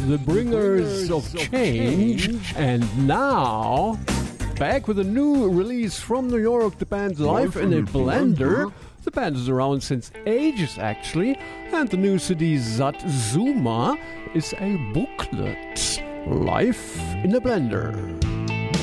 the bringers of change. And now, back with a new release from New York, the band Life in a Blender. The band is around since ages, actually. And the new CD, Satsuma, is a booklet. Life in a Blender.